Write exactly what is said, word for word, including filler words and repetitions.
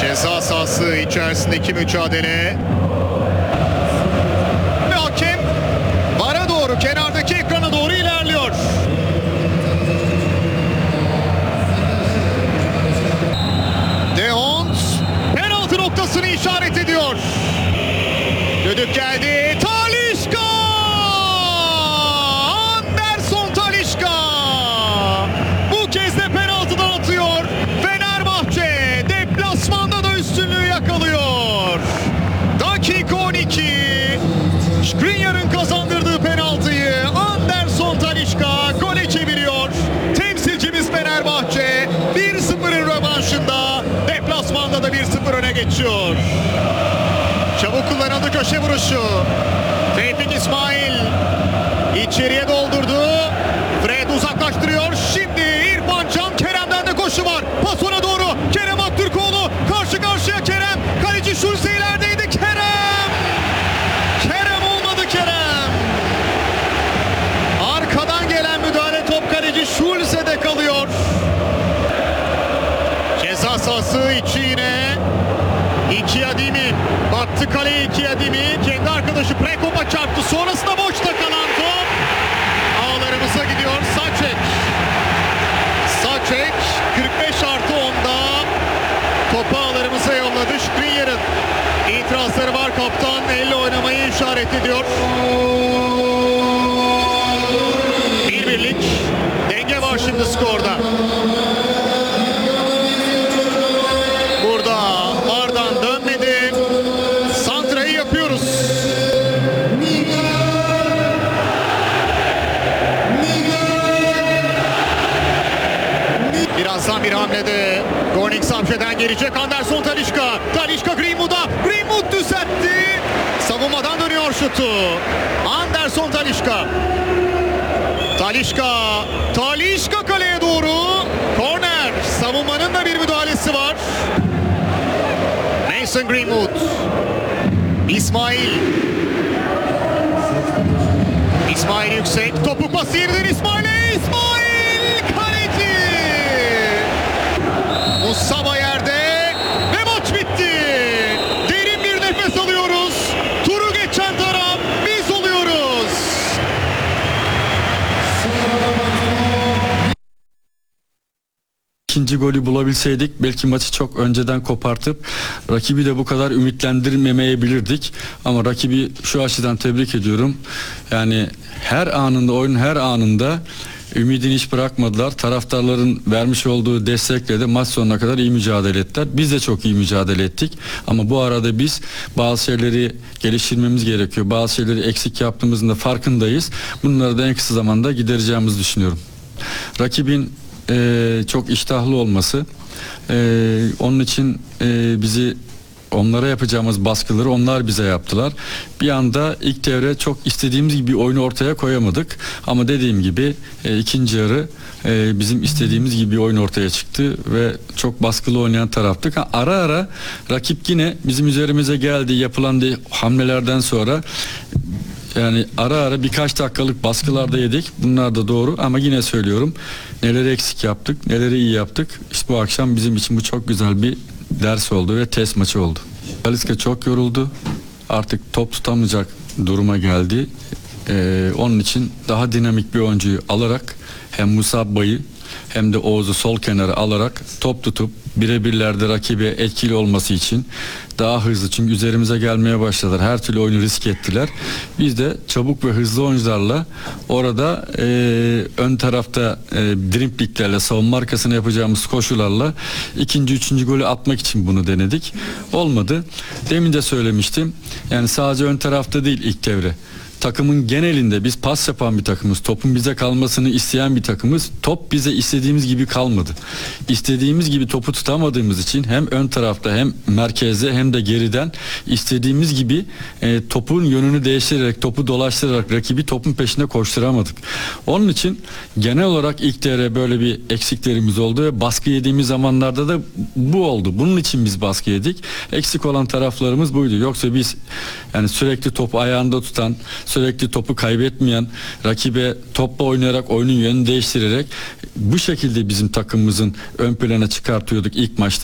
Ceza sahası içerisindeki mücadele. Ve hakem vara doğru, kenardaki ekrana doğru ilerliyor. De Hond penaltı noktasını işaret ediyor. Düdük geldi. Talisca! Anderson Talisca! Bu kez de penaltıdan atıyor. Fenerbahçe deplasmanda da üstünlüğü yakalıyor. Dakika on iki. Skriniar'ın kazandırdığı penaltıyı Anderson Talisca gole çeviriyor. Temsilcimiz Fenerbahçe bir sıfırın rövanşında deplasmanda da bir sıfır öne geçiyor. Çabuk kullanıldı köşe vuruşu. Tevfik İsmail içeriye doldurdu. Fred uzaklaştırıyor. Şimdi İrfan Can Kerem'den de koşu var. Pas ona doğru. Kerem Aktürkoğlu karşı karşıya Kerem. Kaleci Schulze ilerideydi. Kerem. Kerem olmadı Kerem. Arkadan gelen müdahale top kaleci Schulze'de kalıyor. Ceza sahası içi yine. İki Adimi baktı kaleye, iki Adimi kendi arkadaşı Prekop'a çarptı, sonrasında boşta kalan top ağlarımıza gidiyor. Saçek Saçek kırk beş artı onda topu ağlarımıza yolladı. Skriniar'ın itirazları var, kaptan elle oynamayı işaret ediyor. Bir birlik denge var şimdi skorda. Birazdan bir hamlede Gornik Sapşe'den gelecek Anderson Talisca. Talisca Greenwood'a. Greenwood düzeltti. Savunmadan dönüyor şutu. Anderson Talisca. Talisca. Talisca kaleye doğru. Korner. Savunmanın da bir müdahalesi var. Mason Greenwood. İsmail. İsmail yüksek. Topu pası yerden İsmail'e. İsmail. Musaba yerde ve maç bitti. Derin bir nefes alıyoruz. Turu geçen taraf biz oluyoruz. İkinci golü bulabilseydik belki maçı çok önceden kopartıp rakibi de bu kadar ümitlendirmemeyebilirdik. Ama rakibi şu açıdan tebrik ediyorum. Yani her anında, oyunun her anında ümidini hiç bırakmadılar. Taraftarların vermiş olduğu destekle de maç sonuna kadar iyi mücadele ettiler. Biz de çok iyi mücadele ettik. Ama bu arada biz bazı şeyleri geliştirmemiz gerekiyor. Bazı şeyleri eksik yaptığımızın da farkındayız. Bunları da en kısa zamanda gidereceğimizi düşünüyorum. Rakibin e, çok iştahlı olması, e, onun için e, bizi onlara yapacağımız baskıları onlar bize yaptılar. Bir anda ilk devre çok istediğimiz gibi bir oyunu ortaya koyamadık. Ama dediğim gibi e, ikinci yarı e, bizim istediğimiz gibi bir oyun ortaya çıktı ve çok baskılı oynayan taraftık. Ha, ara ara rakip yine bizim üzerimize geldi, yapılan de, hamlelerden sonra yani ara ara birkaç dakikalık baskılarda yedik. Bunlar da doğru ama yine söylüyorum, neleri eksik yaptık, neleri iyi yaptık. İşte bu akşam bizim için bu çok güzel bir ders oldu ve test maçı oldu. Talisca çok yoruldu. Artık top tutamayacak duruma geldi. Ee, onun için daha dinamik bir oyuncuyu alarak hem Musaba'yı hem de Oğuz'u sol kenara alarak top tutup birebirlerde rakibe etkili olması için daha hızlı, çünkü üzerimize gelmeye başladılar. Her türlü oyunu risk ettiler. Biz de çabuk ve hızlı oyuncularla orada e, ön tarafta e, driplinglerle, savunma arkasına yapacağımız koşularla ikinci, üçüncü golü atmak için bunu denedik. Olmadı. Demin de söylemiştim. Yani sadece ön tarafta değil ilk devre. Takımın genelinde biz pas yapan bir takımız. Topun bize kalmasını isteyen bir takımız. Top bize istediğimiz gibi kalmadı. İstediğimiz gibi topu tutamadığımız için hem ön tarafta hem merkezde hem de geriden istediğimiz gibi e, topun yönünü değiştirerek, topu dolaştırarak rakibi topun peşinde koşturamadık. Onun için genel olarak ilk devre böyle bir eksiklerimiz oldu ve baskı yediğimiz zamanlarda da bu oldu. Bunun için biz baskı yedik. Eksik olan taraflarımız buydu. Yoksa biz yani sürekli topu ayağında tutan, sürekli topu kaybetmeyen, rakibe topla oynayarak, oyunun yönünü değiştirerek bu şekilde bizim takımımızın ön plana çıkartıyorduk ilk maçta.